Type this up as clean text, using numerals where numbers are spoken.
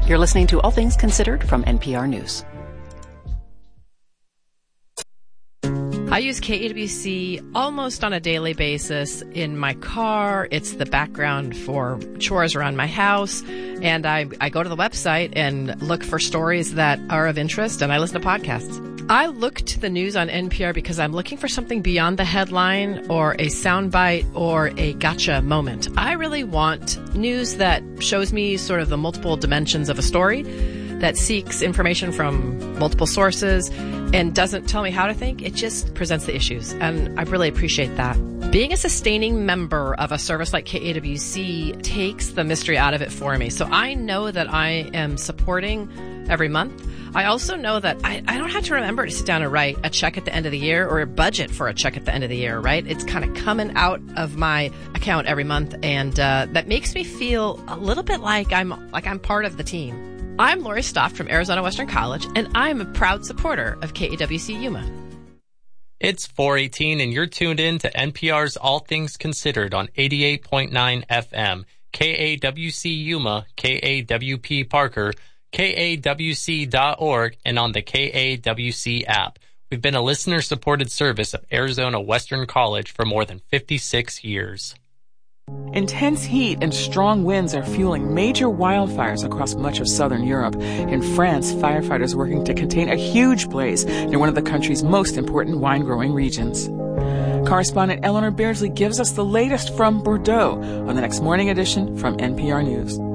You're listening to All Things Considered from NPR News. I use KAWC almost on a daily basis in my car. It's the background for chores around my house. And I go to the website and look for stories that are of interest, and I listen to podcasts. I look to the news on NPR because I'm looking for something beyond the headline or a soundbite or a gotcha moment. I really want news that shows me sort of the multiple dimensions of a story, that seeks information from multiple sources and doesn't tell me how to think. It just presents the issues, and I really appreciate that. Being a sustaining member of a service like KAWC takes the mystery out of it for me. So I know that I am supporting every month. I also know that I don't have to remember to sit down and write a check at the end of the year or a budget for a check at the end of the year, right? It's kind of coming out of my account every month, and that makes me feel a little bit like I'm part of the team. I'm Lori Stoff from Arizona Western College, and I'm a proud supporter of KAWC Yuma. It's 4:18, and you're tuned in to NPR's All Things Considered on 88.9 FM, KAWC Yuma, KAWP Parker, KAWC.org, and on the KAWC app. We've been a listener-supported service of Arizona Western College for more than 56 years. Intense heat and strong winds are fueling major wildfires across much of southern Europe. In France, firefighters working to contain a huge blaze near one of the country's most important wine-growing regions. Correspondent Eleanor Beardsley gives us the latest from Bordeaux on the next morning edition from NPR News.